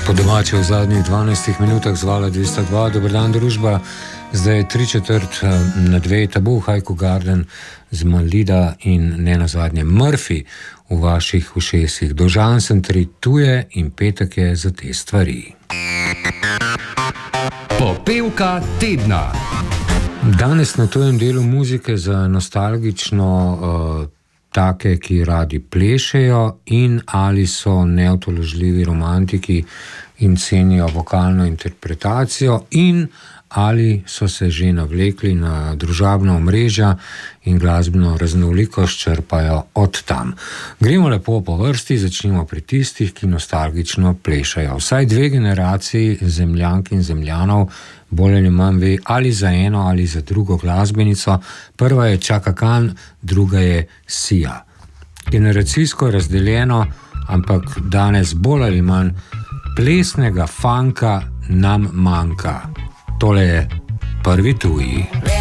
Po domače v zadnjih 12 minutah zvala 202, dober dan družba, zdaj je 3/4 tabu, Haiku Garden z Malida in ne nazadnje Murphy v vaših ušesih. Dolžan sem 3 tuje in petek je za te stvari. Popevka tedna. Danes na tujem delu muzike za nostalgično take, ki radi plešejo in ali so neutoložljivi romantiki in cenijo vokalno interpretacijo in ali so se že navlekli na družabna omrežja in glasbeno raznolikost črpajo od tam. Gremo lepo po vrsti, začnimo pri tistih, ki nostalgično plešajo. Vsaj 2 generaciji zemljank in zemljanov bolj ali manj ve ali za eno ali za drugo glasbenico. Prva je Chaka Khan, druga je Sia. Generacijsko razdeljeno, ampak danes bolj ali manj plesnega funka nam manjka. Tole je prvi tuji.